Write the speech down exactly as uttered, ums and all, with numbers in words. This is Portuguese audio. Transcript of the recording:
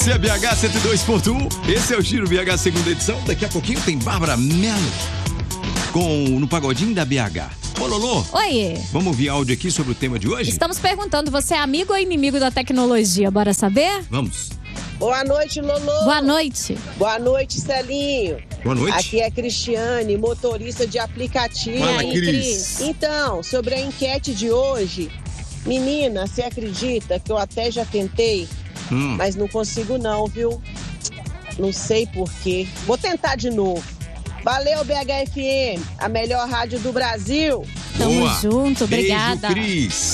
Esse é B H cento e dois ponto um. Esse é o Giro B H segunda edição. Daqui a pouquinho tem Bárbara Mello com no Pagodinho da B H. Ô, Lolô. Oi. Vamos ouvir áudio aqui sobre o tema de hoje? Estamos perguntando, você é amigo ou inimigo da tecnologia? Bora saber? Vamos. Boa noite, Lolô. Boa noite. Boa noite, Celinho. Boa noite. Aqui é Cristiane, motorista de aplicativo. Fala, aí, Cris. Cris? Então, sobre a enquete de hoje, menina, você acredita que eu até já tentei, Hum. mas não consigo não, viu? Não sei por quê. Vou tentar de novo. Valeu, B H F M, a melhor rádio do Brasil. Tamo Boa. junto, obrigada. Beijo, Cris.